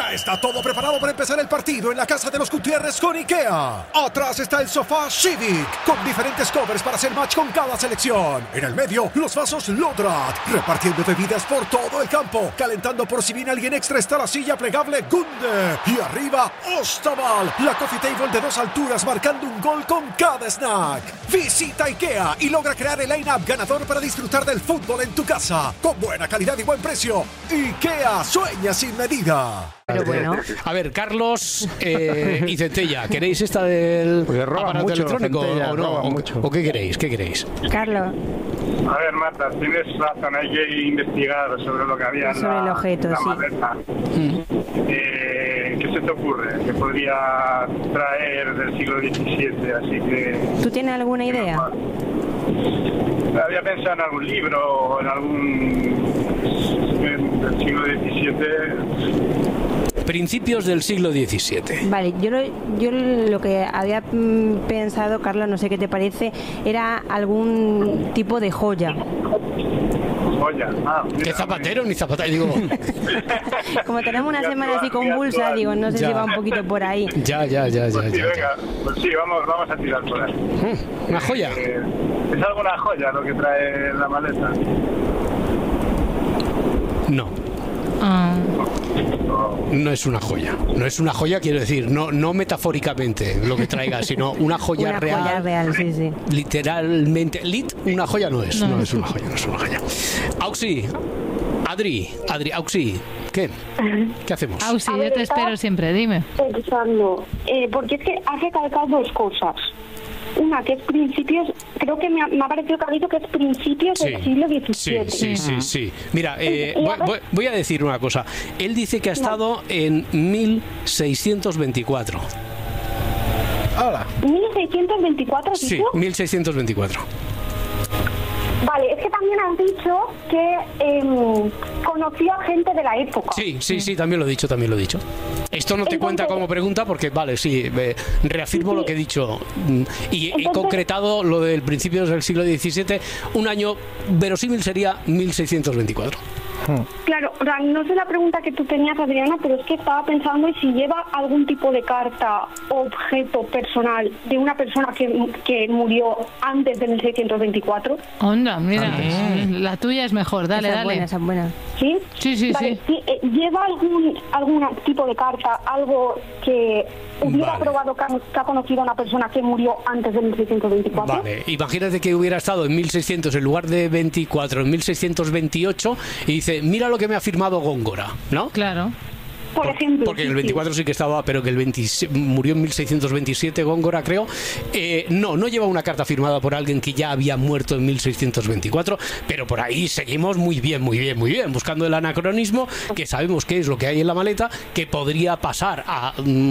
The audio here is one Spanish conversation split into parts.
Ya está todo preparado para empezar el partido en la casa de los Gutiérrez con IKEA. Atrás está el sofá Civic, con diferentes covers para hacer match con cada selección. En el medio, los vasos Lodrat, repartiendo bebidas por todo el campo. Calentando por si viene alguien extra está la silla plegable Gunde. Y arriba, Ostaval, la coffee table de 2 alturas marcando un gol con cada snack. Visita IKEA y logra crear el line-up ganador para disfrutar del fútbol en tu casa. Con buena calidad y buen precio. IKEA, sueña sin medida. Pero bueno. A ver, Carlos y Centella, ¿queréis esta del aparato electrónico Centella, o no? ¿O qué queréis? ¿Qué queréis? Carlos. A ver, Marta, tienes razón, hay que investigar sobre lo que había en sobre el objeto, la sí. maleta. ¿Qué se te ocurre? ¿Qué podría traer del siglo XVII? Así que... ¿Tú tienes alguna idea? Había pensado en algún libro o en algún... del siglo XVII... Principios del siglo XVII. Vale, yo lo que había pensado, Carlos, no sé qué te parece, era algún tipo de joya. Joya. ¿Qué zapatero ni zapatero? Digo... Como tenemos una semana así convulsa, digo, no sé si va un poquito por ahí. Ya. Pues sí, vamos a tirar por ahí. ¿Una joya? ¿Es alguna joya lo que trae la maleta? No. No es una joya. No es una joya, quiero decir, no metafóricamente lo que traiga, sino una joya una real. Joya real, sí. Literalmente. Una joya no es. No es una joya, no es una joya. Auxi, Adri, Auxi, ¿qué hacemos? Auxi, yo te espero siempre, dime. Pensando, porque es que has recalcado 2 cosas. Una, que es principios, creo que me ha parecido que ha dicho que es principios del siglo XVII. Sí. Mira, voy a decir una cosa. Él dice que ha estado en 1624. Hola. ¿1624? Sí, 1624. Vale, es que también has dicho que conocía gente de la época. Sí, también lo he dicho. Esto no te cuenta como pregunta porque, vale, sí, reafirmo lo que he dicho. Y he concretado lo del principio del siglo XVII. Un año verosímil sería 1624. Claro, no sé la pregunta que tú tenías, Adriana, pero es que estaba pensando en si lleva algún tipo de carta o objeto personal de una persona que murió antes de 1624. Onda, mira, la tuya es mejor, dale. Esa es buena. ¿Sí? Sí. Vale, ¿lleva algún tipo de carta, algo que hubiera probado que ha conocido a una persona que murió antes de 1624? Vale, imagínate que hubiera estado en 1600 en lugar de 24, en 1628 y dice, mira lo que me ha firmado Góngora, ¿no? Claro. Por ejemplo. Porque en el 24 sí que estaba, pero que murió en 1627 Góngora, creo. No lleva una carta firmada por alguien que ya había muerto en 1624, pero por ahí seguimos muy bien, buscando el anacronismo, que sabemos qué es lo que hay en la maleta, que podría pasar a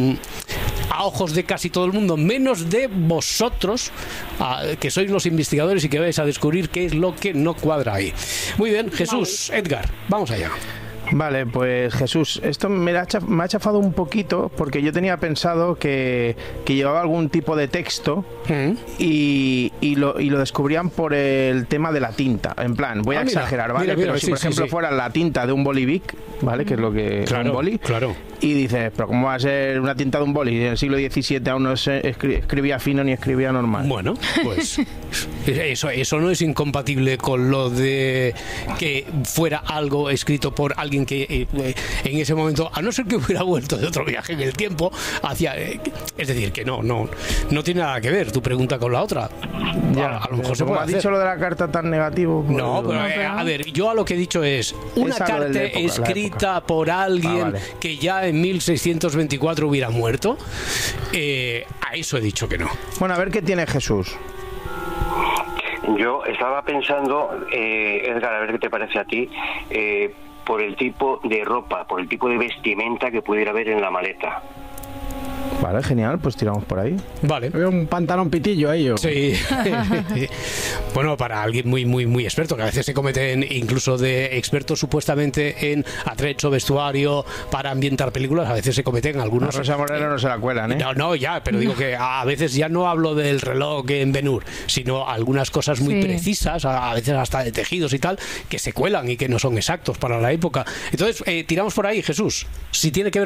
ojos de casi todo el mundo, menos de vosotros, que sois los investigadores y que vais a descubrir qué es lo que no cuadra ahí. Muy bien, Jesús, Edgar, vamos allá. Vale, pues Jesús, esto me ha chafado un poquito porque yo tenía pensado que llevaba algún tipo de texto y lo descubrían por el tema de la tinta. En plan, voy a exagerar, ¿vale? Pero si por ejemplo fuera la tinta de un bolivic, ¿vale? Que es lo que es un boli. Claro. Y dices, pero ¿cómo va a ser una tinta de un boli? En el siglo XVII aún no se escribía fino ni escribía normal. Bueno, pues eso no es incompatible con lo de que fuera algo escrito por alguien que en ese momento, a no ser que hubiera vuelto de otro viaje en el tiempo, es decir, que no tiene nada que ver tu pregunta con la otra. Ya, a lo mejor se puede has dicho lo de la carta tan negativo. No, pero a ver, yo a lo que he dicho es una carta escrita por alguien que ya en 1624 hubiera muerto. A eso he dicho que no. Bueno, a ver qué tiene Jesús. Yo estaba pensando, Edgar, a ver qué te parece a ti, por el tipo de ropa, por el tipo de vestimenta que pudiera haber en la maleta. Vale, genial, pues tiramos por ahí. Vale. Veo un pantalón pitillo ahí. Sí. Bueno, para alguien muy experto, que a veces se cometen, incluso de expertos supuestamente en atrecho, vestuario, para ambientar películas, a veces se cometen algunos... A Rosa Moreno no se la cuelan, ¿eh? No, ya, pero digo que a veces ya no hablo del reloj en Ben-Hur, sino algunas cosas muy precisas, a veces hasta de tejidos y tal, que se cuelan y que no son exactos para la época. Entonces, tiramos por ahí, Jesús. Si tiene que ver